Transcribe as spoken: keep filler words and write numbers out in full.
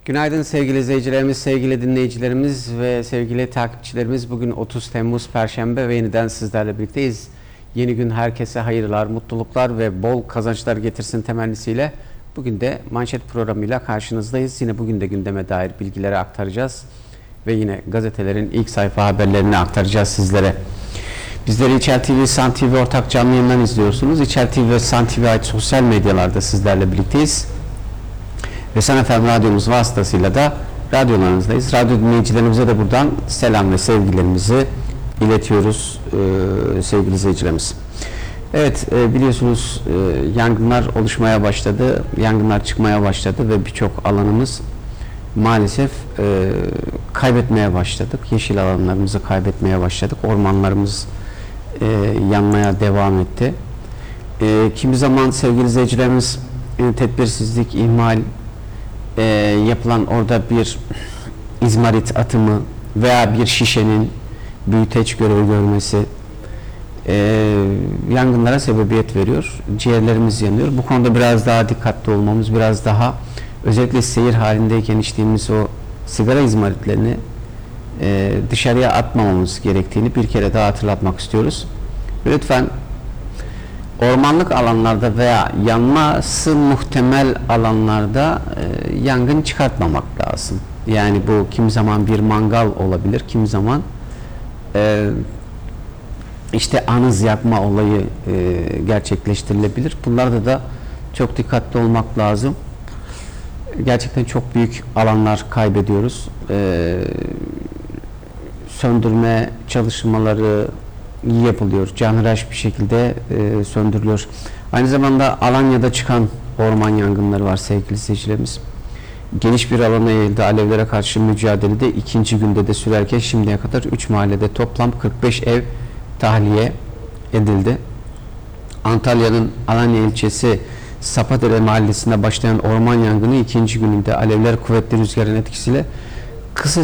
Günaydın sevgili izleyicilerimiz, sevgili dinleyicilerimiz ve sevgili takipçilerimiz. Bugün otuz Temmuz Perşembe ve yeniden sizlerle birlikteyiz. Yeni gün herkese hayırlar, mutluluklar ve bol kazançlar getirsin temennisiyle. Bugün de manşet programıyla karşınızdayız. Yine bugün de gündeme dair bilgileri aktaracağız. Ve yine gazetelerin ilk sayfa haberlerini aktaracağız sizlere. Bizleri İçer T V, San T V ortak canlı yayından izliyorsunuz. İçer T V ve San T V ait sosyal medyalarda sizlerle birlikteyiz. Ve San F M radyomuz vasıtasıyla da radyolarınızdayız. Radyo dinleyicilerimize de buradan selam ve sevgilerimizi iletiyoruz e, sevgili izleyicilerimiz. Evet, e, biliyorsunuz e, yangınlar oluşmaya başladı, yangınlar çıkmaya başladı ve birçok alanımız maalesef e, kaybetmeye başladık. Yeşil alanlarımızı kaybetmeye başladık. Ormanlarımız e, yanmaya devam etti. E, kimi zaman sevgili izleyicilerimiz e, tedbirsizlik, ihmal, e, yapılan orada bir izmarit atımı veya bir şişenin büyüteç görevi görmesi e, yangınlara sebebiyet veriyor. Ciğerlerimiz yanıyor. Bu konuda biraz daha dikkatli olmamız, biraz daha özellikle seyir halindeyken içtiğimiz o sigara izmaritlerini e, dışarıya atmamamız gerektiğini bir kere daha hatırlatmak istiyoruz. Lütfen ormanlık alanlarda veya yanması muhtemel alanlarda e, yangın çıkartmamak lazım. Yani bu kim zaman bir mangal olabilir, kim zaman e, işte anız yakma olayı e, gerçekleştirilebilir. Bunlarda da çok dikkatli olmak lazım. Gerçekten çok büyük alanlar kaybediyoruz. Ee, söndürme çalışmaları yapılıyor. Canhıraş bir şekilde e, söndürülüyor. Aynı zamanda Alanya'da çıkan orman yangınları var sevgili izleyicilerimiz. Geniş bir alana yayıldı. Alevlere karşı mücadelede ikinci günde de sürerken şimdiye kadar üç mahallede toplam kırk beş ev tahliye edildi. Antalya'nın Alanya ilçesi Sapadere mahallesinde başlayan orman yangını ikinci gününde alevler kuvvetli rüzgarın etkisiyle kısa